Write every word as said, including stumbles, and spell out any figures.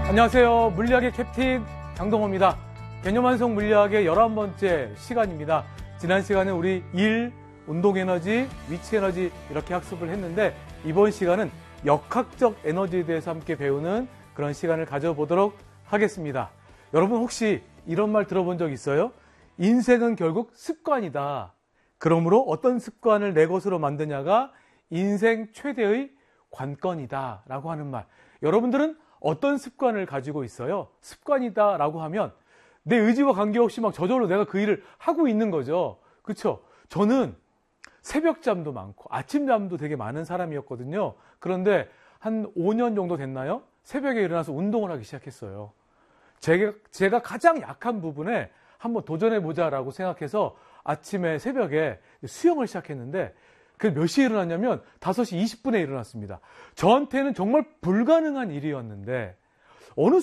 안녕하세요. 물리학의 캡틴 장동호입니다. 개념완성 물리학의 열한 번째 시간입니다. 지난 시간에 우리 일, 운동에너지, 위치에너지 이렇게 학습을 했는데 이번 시간은 역학적 에너지에 대해서 함께 배우는 그런 시간을 가져보도록 하겠습니다. 여러분 혹시 이런 말 들어본 적 있어요? 인생은 결국 습관이다. 그러므로 어떤 습관을 내 것으로 만드냐가 인생 최대의 관건이다 라고 하는 말. 여러분들은 어떤 습관을 가지고 있어요? 습관이다 라고 하면 내 의지와 관계없이 막 저절로 내가 그 일을 하고 있는 거죠. 그렇죠? 저는 새벽잠도 많고 아침잠도 되게 많은 사람이었거든요. 그런데 한 오 년 정도 됐나요? 새벽에 일어나서 운동을 하기 시작했어요. 제가, 제가 가장 약한 부분에 한번 도전해보자라고 생각해서 아침에 새벽에 수영을 시작했는데 그 몇 시에 일어났냐면 다섯 시 이십 분에 일어났습니다. 저한테는 정말 불가능한 일이었는데 어느